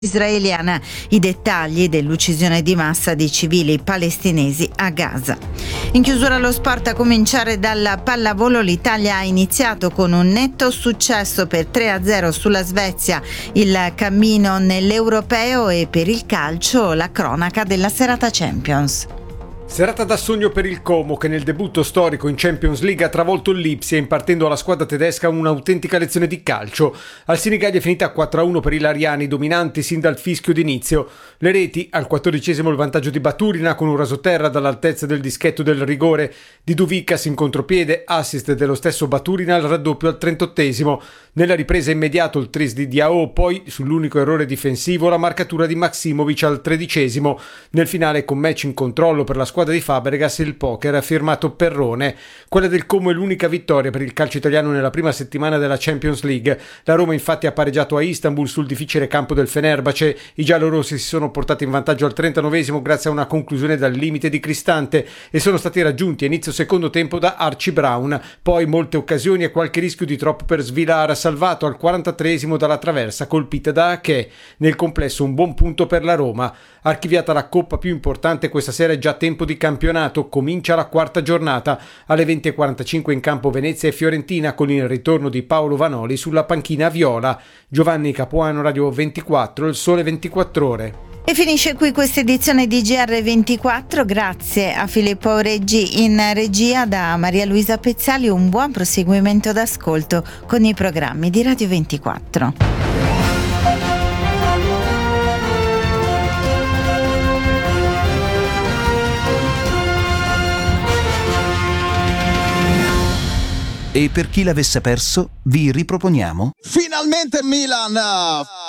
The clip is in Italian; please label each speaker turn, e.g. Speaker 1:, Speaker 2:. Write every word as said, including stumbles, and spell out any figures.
Speaker 1: israeliana i dettagli dell'uccisione di massa di civili palestinesi a Gaza. In chiusura allo sport, a cominciare dalla pallavolo, l'Italia ha iniziato con un netto successo per tre a zero sulla Svezia, il cammino nell'europeo, e per il calcio la cronaca della serata Champions.
Speaker 2: Serata da sogno per il Como, che nel debutto storico in Champions League ha travolto il Lipsia, impartendo alla squadra tedesca un'autentica lezione di calcio. Al Sinigallia è finita quattro a uno per i lariani, dominanti sin dal fischio d'inizio. Le reti: al quattordicesimo il vantaggio di Baturina con un rasoterra dall'altezza del dischetto del rigore, di Duvicas in contropiede, assist dello stesso Baturina al raddoppio al trentottesimo. Nella ripresa immediato il tris di Diao, poi sull'unico errore difensivo la marcatura di Maksimovic al tredicesimo. Nel finale, con match in controllo per la squadra di Fabregas, il poker ha firmato Perrone. Quella del Como è l'unica vittoria per il calcio italiano nella prima settimana della Champions League. La Roma infatti ha pareggiato a Istanbul sul difficile campo del Fenerbahce. I giallorossi si sono portati in vantaggio al trentanovesimo grazie a una conclusione dal limite di Cristante e sono stati raggiunti a inizio secondo tempo da Archie Brown. Poi molte occasioni e qualche rischio di troppo per Svilar, salvato al quarantatreesimo dalla traversa colpita da Ache. Nel complesso un buon punto per la Roma. Archiviata la coppa più importante, questa sera è già tempo di campionato. Comincia la quarta giornata. Alle venti e quarantacinque in campo Venezia e Fiorentina, con il ritorno di Paolo Vanoli sulla panchina viola. Giovanni Capuano, Radio ventiquattro, il Sole ventiquattro Ore.
Speaker 1: E finisce qui questa edizione di G R ventiquattro. Grazie a Filippo Reggi in regia, da Maria Luisa Pezzali un buon proseguimento d'ascolto con i programmi di Radio ventiquattro.
Speaker 3: E per chi l'avesse perso, vi riproponiamo
Speaker 4: Finalmente Milan!